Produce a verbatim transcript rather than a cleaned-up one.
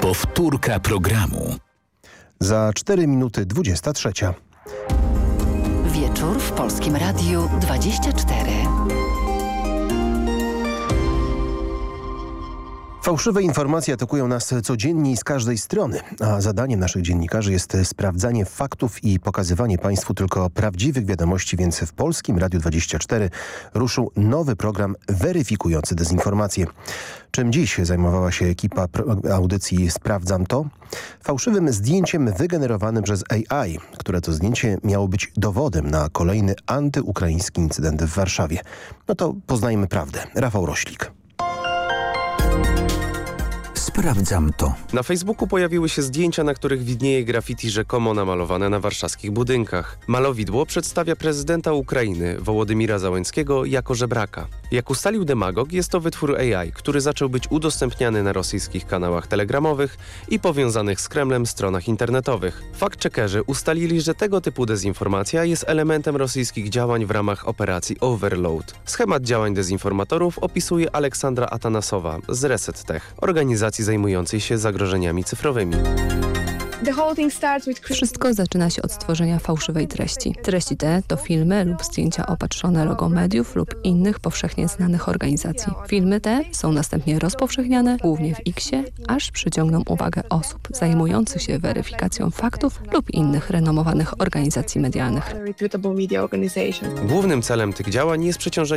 Powtórka programu. Za cztery minuty dwudziesta trzecia. Wieczór w Polskim Radiu dwadzieścia cztery. Fałszywe informacje atakują nas codziennie i z każdej strony, a zadaniem naszych dziennikarzy jest sprawdzanie faktów i pokazywanie Państwu tylko prawdziwych wiadomości, więc w Polskim Radiu dwadzieścia cztery ruszył nowy program weryfikujący dezinformację. Czym dziś zajmowała się ekipa audycji Sprawdzam to? Fałszywym zdjęciem wygenerowanym przez A I, które to zdjęcie miało być dowodem na kolejny antyukraiński incydent w Warszawie. No to poznajmy prawdę. Rafał Roślik. Sprawdzam to. Na Facebooku pojawiły się zdjęcia, na których widnieje graffiti rzekomo namalowane na warszawskich budynkach. Malowidło przedstawia prezydenta Ukrainy, Wołodymira Załęckiego, jako żebraka. Jak ustalił demagog, jest to wytwór A I, który zaczął być udostępniany na rosyjskich kanałach telegramowych i powiązanych z Kremlem stronach internetowych. Fact-checkerzy ustalili, że tego typu dezinformacja jest elementem rosyjskich działań w ramach operacji Overload. Schemat działań dezinformatorów opisuje Aleksandra Atanasowa z Reset Tech, organizacji zajmującej się zagrożeniami cyfrowymi. Wszystko zaczyna się od stworzenia fałszywej treści. Treści te to filmy lub zdjęcia opatrzone logo mediów lub innych powszechnie znanych organizacji. Filmy te są następnie rozpowszechniane, głównie w X-ie, aż przyciągną uwagę osób zajmujących się weryfikacją faktów lub innych renomowanych organizacji medialnych. Głównym celem tych działań jest przeciążenie